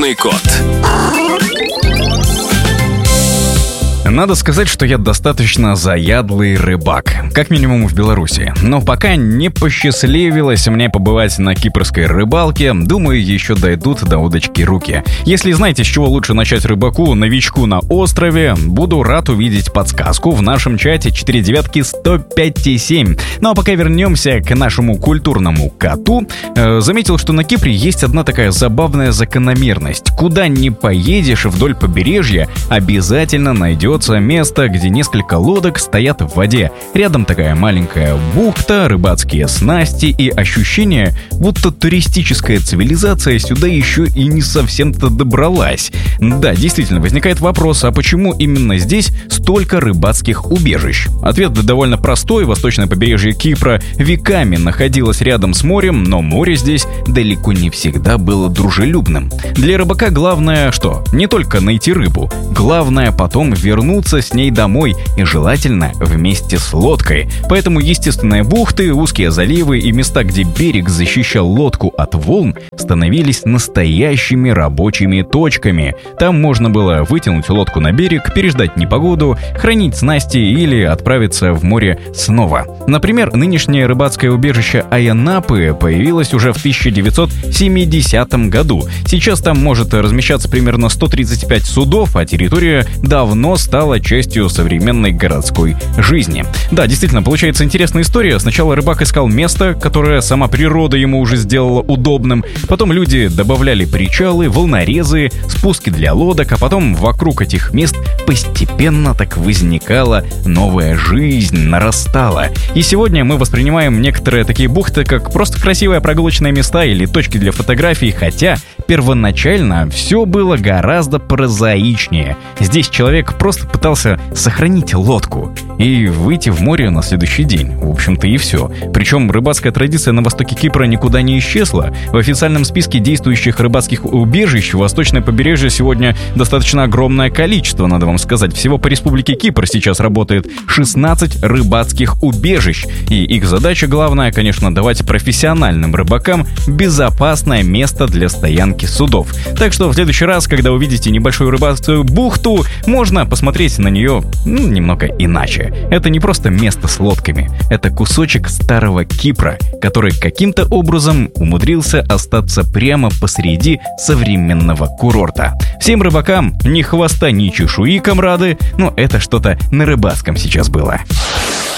Культурный код. Надо сказать, что я достаточно заядлый рыбак, как минимум в Беларуси. Но пока не посчастливилось мне побывать на кипрской рыбалке, думаю, еще дойдут до удочки руки. Если знаете, с чего лучше начать рыбаку, новичку на острове, буду рад увидеть подсказку в нашем чате 495-105-7. Ну а пока вернемся к нашему культурному коту. Заметил, что на Кипре есть одна такая забавная закономерность. Куда ни поедешь вдоль побережья, обязательно найдется место, где несколько лодок стоят в воде. Рядом такая маленькая бухта, рыбацкие снасти и ощущение, будто туристическая цивилизация сюда еще и не совсем-то добралась. Да, действительно, возникает вопрос, а почему именно здесь столько рыбацких убежищ? Ответ довольно простой. Восточное побережье Кипра веками находилось рядом с морем, но море здесь далеко не всегда было дружелюбным. Для рыбака главное что? Не только найти рыбу. Главное потом вернуться с ней домой, и желательно вместе с лодкой. Поэтому естественные бухты, узкие заливы и места, где берег защищал лодку от волн, становились настоящими рабочими точками. Там можно было вытянуть лодку на берег, переждать непогоду, хранить снасти или отправиться в море снова. Например, нынешнее рыбацкое убежище Айянапы появилось уже в 1970 году. Сейчас там может размещаться примерно 135 судов, а территория давно стала частью современной городской жизни. Да, действительно, получается интересная история. Сначала рыбак искал место, которое сама природа ему уже сделала удобным. Потом люди добавляли причалы, волнорезы, спуски для лодок, а потом вокруг этих мест постепенно так возникала новая жизнь, нарастала. И сегодня мы воспринимаем некоторые такие бухты как просто красивые прогулочные места или точки для фотографий, хотя первоначально все было гораздо прозаичнее. Здесь человек просто пытался сохранить лодку и выйти в море на следующий день. В общем-то и все. Причем рыбацкая традиция на востоке Кипра никуда не исчезла. В официальном списке действующих рыбацких убежищ восточное побережье сегодня достаточно огромное количество, надо вам сказать. Всего по республике Кипр сейчас работает 16 рыбацких убежищ. И их задача главная, конечно, давать профессиональным рыбакам безопасное место для стоянки судов. Так что в следующий раз, когда увидите небольшую рыбацкую бухту, можно посмотреть на нее немного иначе. Это не просто место с лодками, это кусочек старого Кипра, который каким-то образом умудрился остаться прямо посреди современного курорта. Всем рыбакам ни хвоста, ни чешуи, комрады, но это что-то на рыбацком сейчас было.